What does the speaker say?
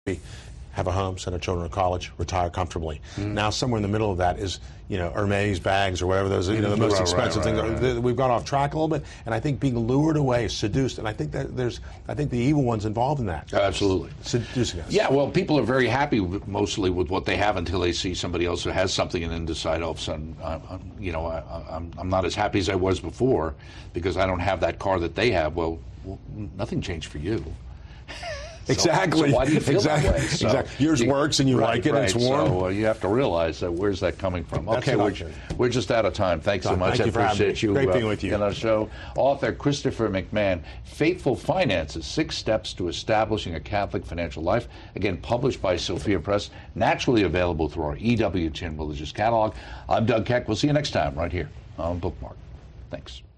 have a home, send our children to college, retire comfortably. Now, somewhere in the middle of that is, Hermes bags or whatever those, the most expensive things. We've gone off track a little bit, and I think being lured away, seduced, and I think that I think the evil one's involved in that. Absolutely. Seducing us. Yeah, well, people are very happy mostly with what they have until they see somebody else who has something and then decide all of a sudden, I'm not as happy as I was before because I don't have that car that they have. Well, nothing changed for you. Exactly. So why do you feel that way? Exactly. Yours works and you like it and it's warm. So you have to realize that where's that coming from. Okay, we're just out of time. Thanks so much. Thank you for appreciate you. Great being with you. On our show. Author Christopher McMahon, Faithful Finances, 6 Steps to Establishing a Catholic Financial Life. Again, published by Sophia Press, naturally available through our EWTN Religious Catalog. I'm Doug Keck. We'll see you next time right here on Bookmark. Thanks.